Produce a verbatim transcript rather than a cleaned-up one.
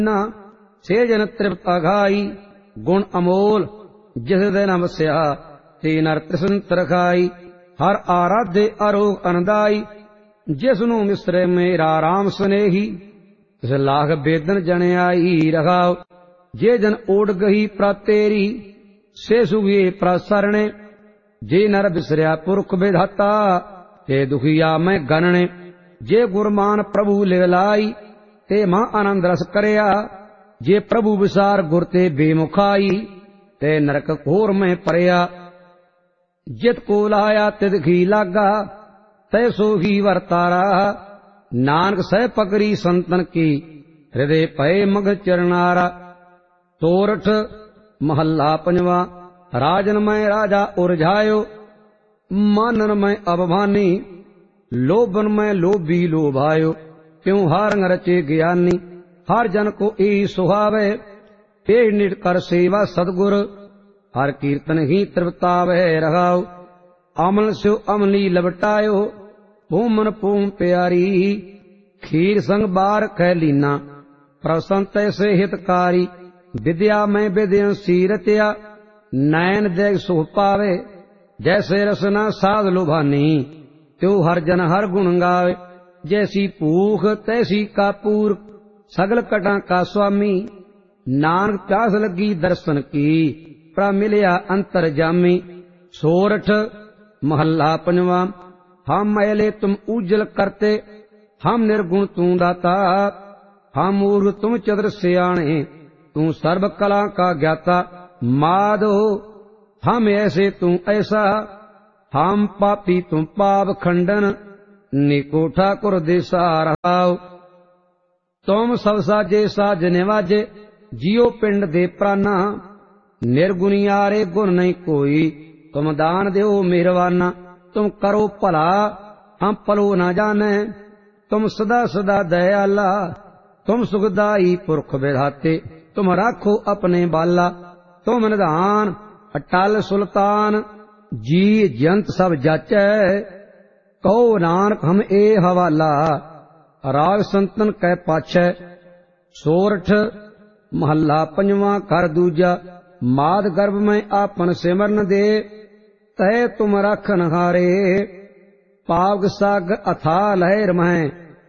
से जन तृप्त अघाई गुण अमोल जिस दिन वस्या ते नर तृष्ण तरखाई हर आराध्य अरोग अनदाई जिसनु मिश्रे मेरा राम स्नेही तिस लाख बेदन जन आई रखाओ जे जन ओड गही प्रातेरी से सुगे प्रसरणे जे नर बिसरिया पुरख विधाता ते दुखिया मैं गणने जे गुरमान प्रभु लिवलाई ते मां आनंद रस करया जे प्रभु विसार गुर ते बेमुखाई ते नरक घोर में परया जित को लाया तित घी लागा तैसो ही वरतारा नानक सह पकड़ी संतन की हृदय पय मग चरनारा। सोरठ महल्ला पंजवा। राजन में राजा उरझायो मानन में अवमानी लोभन में लोभी लोभायो क्यों हार रचे ज्ञानी हर जन को ई सुहावे पेड़ निट कर सेवा सदगुर हर कीर्तन ही तृप्तावे रहाओ अमल स्यो अमली लबटायो भूमन पूम प्यारी खीर संग बार कह लीना प्रसंत से हितकारी विद्या में विद्या सीरत्या नैन देख सुख पावे जैसे रसना साध लुभानी त्यो हर जन हर गुण गावे जैसी भूख तैसी कापूर सगल कटा का स्वामी नानक प्यास लगी दर्शन की प्रा मिलया अंतर जामी। सोरठ महल्ला पंजवा। हम मैले तुम उज्जल करते हम निर्गुण तू दाता हम मूर्ख तुम चतुर सियाणे तू सर्व कला का ज्ञाता माधो हम ऐसे तू ऐसा हम पापी तुम पाप खंडन निको ठाकुर देसा रहाओ तुम सब साजे साज निवाजे जियो पिंड दे प्राना निर्गुनियारे गुण नहीं कोई तुम दान देओ मेहरवाना तुम करो भला हम पलो न जाने तुम सदा सदा दयाला तुम सुखदाई पुरख विधाते तुम राखो अपने बाला तुम निधान अटल सुल्तान जी जंत सब जाचै कहो नानक हम ए हवाला राग संतन कै पाछै। सोरठ महल्ला पंजवा। कर दूजा। माद गर्भ में आपन सिमरन दे तय तुम रखन हारे पाग साग अथा लहर में